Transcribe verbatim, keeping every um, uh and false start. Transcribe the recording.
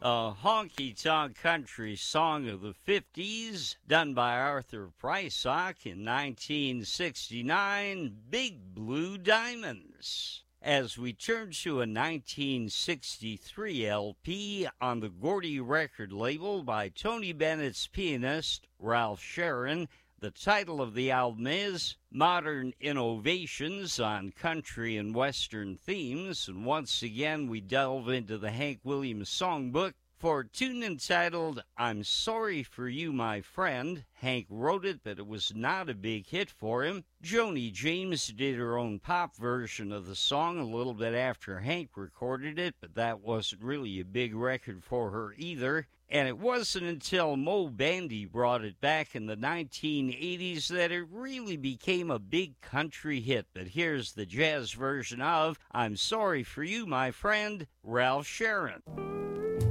A honky-tonk country song of the fifties, done by Arthur Prysock in nineteen sixty-nine, Big Blue Diamonds. As we turn to a nineteen sixty-three L P on the Gordy record label by Tony Bennett's pianist, Ralph Sharon, the title of the album is Modern Innovations on Country and Western Themes, and once again we delve into the Hank Williams Songbook for a tune entitled I'm Sorry for You, My Friend. Hank wrote it, but it was not a big hit for him. Joni James did her own pop version of the song a little bit after Hank recorded it, but that wasn't really a big record for her either. And it wasn't until Mo Bandy brought it back in the nineteen eighties that it really became a big country hit. But here's the jazz version of I'm Sorry for You, My Friend, Ralph Sharon.